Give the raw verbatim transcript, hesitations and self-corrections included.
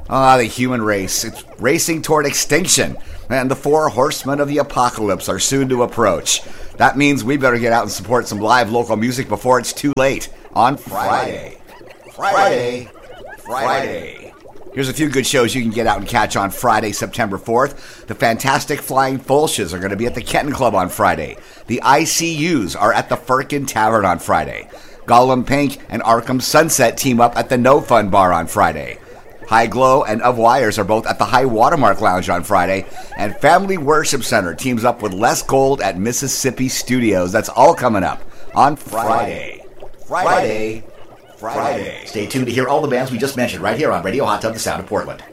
Ah, the human race. It's racing toward extinction, and the four horsemen of the apocalypse are soon to approach. That means we better get out and support some live local music before it's too late. On Friday. Friday. Friday. Here's a few good shows you can get out and catch on Friday, September fourth. The Fantastic Flying Fulches are going to be at the Kenton Club on Friday. The I C Us are at the Firkin Tavern on Friday. Gollum Pink and Arkham Sunset team up at the No Fun Bar on Friday. High Glow and Of Wires are both at the High Watermark Lounge on Friday. And Family Worship Center teams up with Les Gold at Mississippi Studios. That's all coming up on Friday. Friday. Friday. Friday. Stay tuned to hear all the bands we just mentioned right here on Radio Hot Tub, the Sound of Portland.